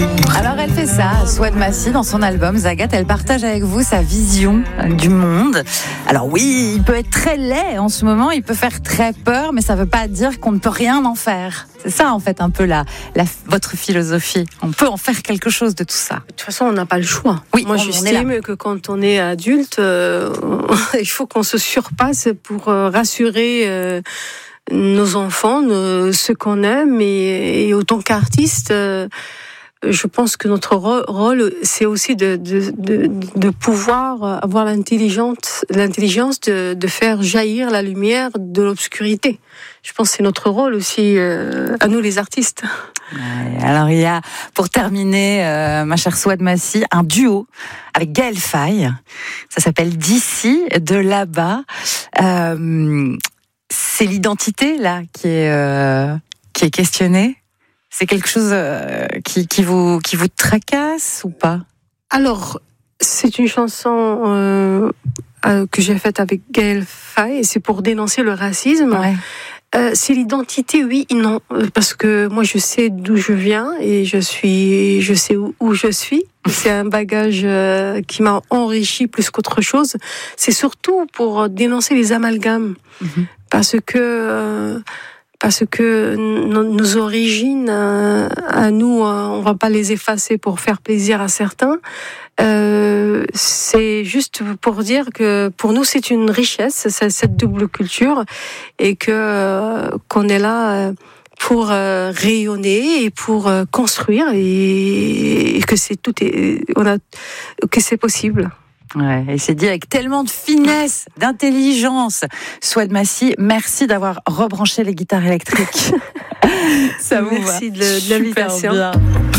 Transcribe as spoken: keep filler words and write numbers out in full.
Alors elle fait ça, Souad Massi, dans son album Zagat, elle partage avec vous sa vision du monde. Alors oui, il peut être très laid en ce moment, il peut faire très peur, mais ça ne veut pas dire qu'on ne peut rien en faire. C'est ça en fait un peu la, la, votre philosophie. On peut en faire quelque chose de tout ça. De toute façon, on n'a pas le choix. Oui, Moi, on, j'estime on que quand on est adulte, euh, il faut qu'on se surpasse pour euh, rassurer euh, nos enfants, nos, ceux qu'on aime, et, et autant qu'artiste. Euh, Je pense que notre rôle, c'est aussi de, de, de, de pouvoir avoir l'intelligence, l'intelligence de, de faire jaillir la lumière de l'obscurité. Je pense que c'est notre rôle aussi, euh, à nous les artistes. Ouais, alors il y a, pour terminer, euh, ma chère Souad Massi, un duo avec Gaël Faye. Ça s'appelle D'ici, de là-bas. Euh, c'est l'identité là qui est, euh, qui est questionnée. C'est quelque chose qui, qui, vous, qui vous tracasse ou pas ? Alors, c'est une chanson euh, euh, que j'ai faite avec Gaël Faye, et c'est pour dénoncer le racisme. Ouais. Euh, c'est l'identité, oui et non, parce que moi je sais d'où je viens et je suis, je sais où, où je suis. C'est un bagage euh, qui m'a enrichi plus qu'autre chose. C'est surtout pour dénoncer les amalgames, mm-hmm. parce que. Euh, Parce que nos, nos origines, euh, à nous, euh, on va pas les effacer pour faire plaisir à certains. Euh, c'est juste pour dire que pour nous, c'est une richesse, cette double culture, et que euh, qu'on est là euh, pour euh, rayonner et pour euh, construire, et, et que c'est tout, est, on a, que c'est possible. Ouais, et c'est dit avec tellement de finesse, d'intelligence. Souad Massi, merci d'avoir rebranché les guitares électriques. Ça vous Merci va. de, de l'invitation. Super bien.